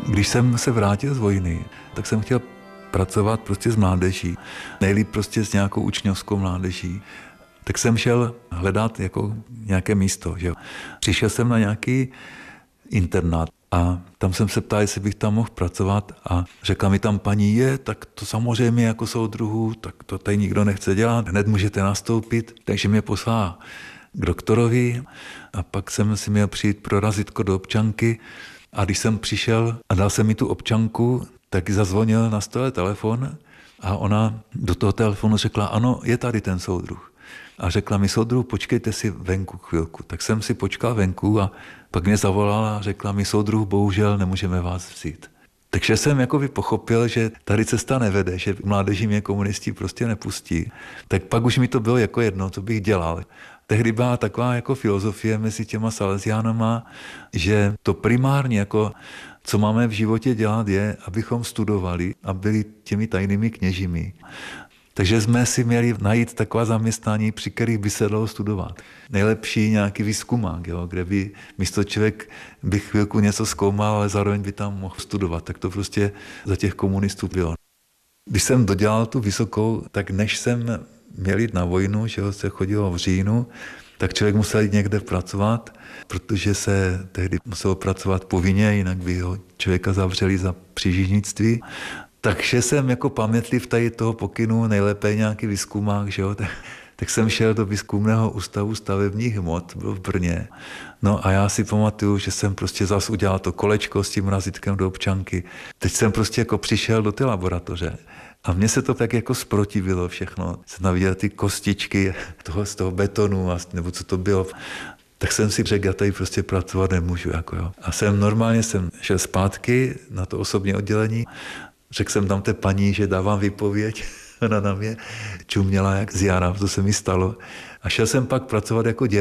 Když jsem se vrátil z vojny, tak jsem chtěl pracovat prostě s mládeží. Nejlíp prostě s nějakou učňovskou mládeží. Tak jsem šel hledat jako nějaké místo. Že? Přišel jsem na nějaký internát a tam jsem se ptal, jestli bych tam mohl pracovat a řekla mi tam paní, tak to samozřejmě jako soudruhů, tak to tady nikdo nechce dělat, hned můžete nastoupit. Takže mě poslala k doktorovi a pak jsem si měl přijít pro razítko do občanky a když jsem přišel a dal jsem mi tu občanku, tak zazvonil na stole telefon a ona do toho telefonu řekla, ano, je tady ten soudruh. A řekla mi, soudruh, počkejte si venku chvilku. Tak jsem si počkal venku a pak mě zavolala a řekla mi, soudruh, bohužel nemůžeme vás vzít. Takže jsem jako pochopil, že tady cesta nevede, že mládeži mě komunisti prostě nepustí. Tak pak už mi to bylo jako jedno, co bych dělal. Tehdy byla taková jako filozofie mezi těma Salesiánama, že to primárně jako co máme v životě dělat je, abychom studovali a byli těmi tajnými kněžími. Takže jsme si měli najít taková zaměstnání, při kterých by se dalo studovat. Nejlepší nějaký výzkumák, kde by místo člověk by chvilku něco zkoumal, ale zároveň by tam mohl studovat. Tak to prostě za těch komunistů bylo. Když jsem dodělal tu vysokou, tak než jsem měl jít na vojnu, že se chodilo v říjnu, tak člověk musel jít někde pracovat, protože se tehdy muselo pracovat povinně, jinak by ho člověka zavřeli za příživnictví. Takže jsem jako pamětliv tady toho pokynu, nejlépe nějaký výzkumák, že jo? Tak jsem šel do výzkumného ústavu stavebních hmot, byl v Brně. No a já si pamatuju, že jsem prostě zas udělal to kolečko s tím razítkem do občanky. Teď jsem prostě jako přišel do té laboratoře a mně se to tak jako zprotivilo všechno. Jsem tam viděl ty kostičky z toho betonu, nebo co to bylo. Tak jsem si řekl, já tady prostě pracovat nemůžu. Jako a normálně jsem šel zpátky na to osobní oddělení. Řekl jsem tam té paní, že dávám výpověď. Ona na mě čuměla jak z jara, to se mi stalo. A šel jsem pak pracovat jako dělník.